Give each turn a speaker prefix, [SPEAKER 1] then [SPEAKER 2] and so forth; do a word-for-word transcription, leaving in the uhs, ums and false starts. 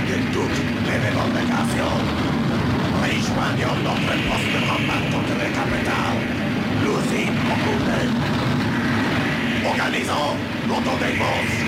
[SPEAKER 1] de toutes les revendications. Rejoignons notre poste de combat contre le capital. L'usine au Organisons l'autodéfense.